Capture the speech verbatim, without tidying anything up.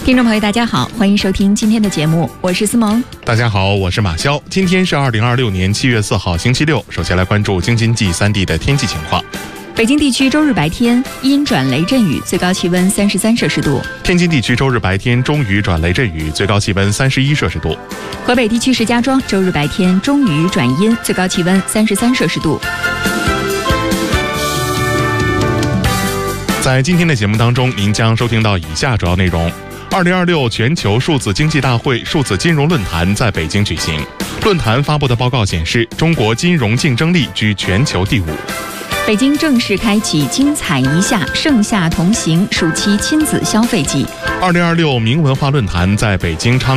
听众朋友大家好，欢迎收听今天的节目，我是思萌。 大家好，我是马潇。今天是二零二六年七月四号星期六，首先来关注京津冀三地的天气情况。 北京地区周日白天阴转雷阵雨，最高气温三十三摄氏度。 天津地区周日白天中雨转雷阵雨，最高气温三十一摄氏度。 河北地区石家庄周日白天中雨转阴，最高气温三十三摄氏度。 在今天的节目当中，您将收听到以下主要内容。二零二六全球数字经济大会数字金融论坛在北京举行。论坛发布的报告显示，中国金融竞争力居全球第五。 北京正式开启精彩一夏盛夏同行暑期亲子消费季。 二零二六明文化论坛在北京昌